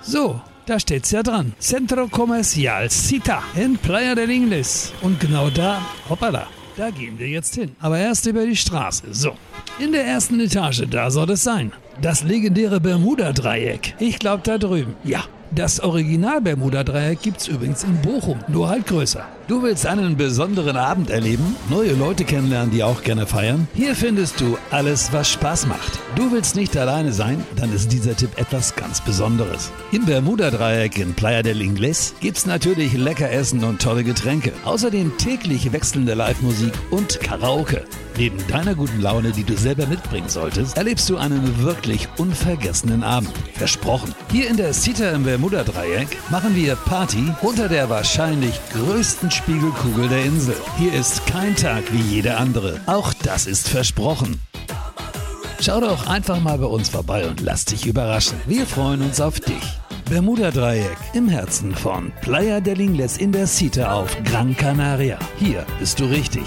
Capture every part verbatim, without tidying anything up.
So, da steht's ja dran. Centro Comercial Cita in Playa del Ingles. Und genau da, hoppala, da gehen wir jetzt hin. Aber erst über die Straße. So, in der ersten Etage, da soll es sein. Das legendäre Bermuda-Dreieck. Ich glaube da drüben. Ja, das Original-Bermuda-Dreieck gibt's übrigens in Bochum, nur halt größer. Du willst einen besonderen Abend erleben? Neue Leute kennenlernen, die auch gerne feiern? Hier findest du alles, was Spaß macht. Du willst nicht alleine sein? Dann ist dieser Tipp etwas ganz Besonderes. Im Bermuda-Dreieck in Playa del Ingles gibt's natürlich lecker Essen und tolle Getränke. Außerdem täglich wechselnde Live-Musik und Karaoke. Neben deiner guten Laune, die du selber mitbringen solltest, erlebst du einen wirklich unvergessenen Abend. Versprochen. Hier in der Cita im Bermuda-Dreieck machen wir Party unter der wahrscheinlich größten Spiegelkugel der Insel. Hier ist kein Tag wie jeder andere. Auch das ist versprochen. Schau doch einfach mal bei uns vorbei und lass dich überraschen. Wir freuen uns auf dich. Bermuda-Dreieck im Herzen von Playa del Ingles in der Cita auf Gran Canaria. Hier bist du richtig.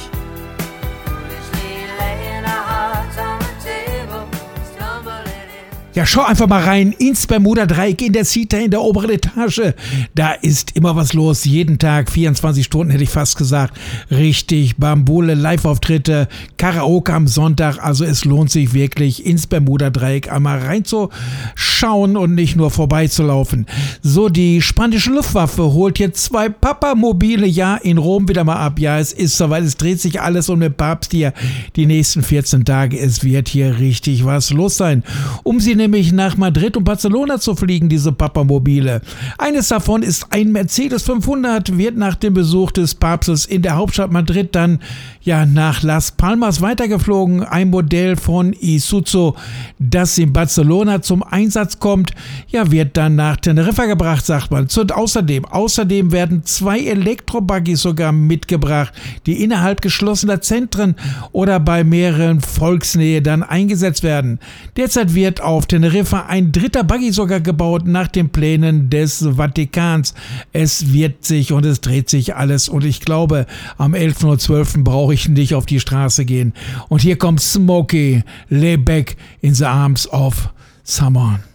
Ja, schau einfach mal rein ins Bermuda-Dreieck in der Cita in der oberen Etage. Da ist immer was los. Jeden Tag, vierundzwanzig Stunden hätte ich fast gesagt. Richtig, Bambule, Live-Auftritte, Karaoke am Sonntag. Also es lohnt sich wirklich, ins Bermuda-Dreieck einmal reinzuschauen und nicht nur vorbeizulaufen. So, die spanische Luftwaffe holt jetzt zwei Papa-Mobile, ja, in Rom wieder mal ab. Ja, es ist soweit, es dreht sich alles um den Papst hier die nächsten vierzehn Tage. Es wird hier richtig was los sein. Um sie nämlich nach Madrid und Barcelona zu fliegen, diese Papa-Mobile. Eines davon ist ein Mercedes fünfhundert, wird nach dem Besuch des Papstes in der Hauptstadt Madrid dann ja nach Las Palmas weitergeflogen. Ein Modell von Isuzu, das in Barcelona zum Einsatz kommt, ja, wird dann nach Teneriffa gebracht, sagt man. Und außerdem, außerdem werden zwei Elektrobuggies sogar mitgebracht, die innerhalb geschlossener Zentren oder bei mehreren Volksnähe dann eingesetzt werden. Derzeit wird auf Teneriffa ein dritter Buggy sogar gebaut nach den Plänen des Vatikans. Es wird sich und es dreht sich alles und ich glaube, am elften und zwölften brauche ich nicht auf die Straße gehen. Und hier kommt Smokey, Lay Back in the Arms of Someone.